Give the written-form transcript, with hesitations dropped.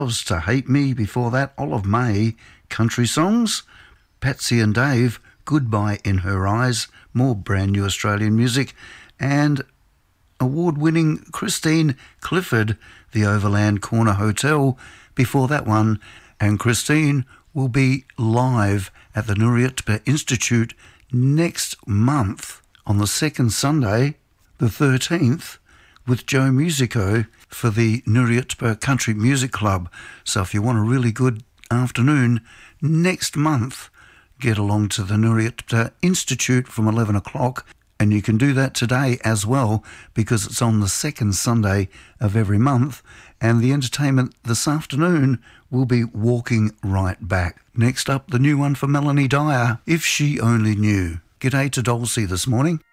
Was To Hate Me. Before that, Olive May, Country Songs. Patsy and Dave, Goodbye in Her Eyes, more brand new Australian music. And award-winning Christine Clifford, The Overland Corner Hotel. Before that one, and Christine will be live at the Nuriyatba Institute next month on the second Sunday, the 13th, with Joe Musico for the Nuriyatba Country Music Club. So if you want a really good afternoon next month, get along to the Nuriyatba Institute from 11 o'clock, and you can do that today as well because it's on the second Sunday of every month, and the entertainment this afternoon will be Walking Right Back. Next up, the new one for Melanie Dyer, If She Only Knew. G'day to Dulcie this morning.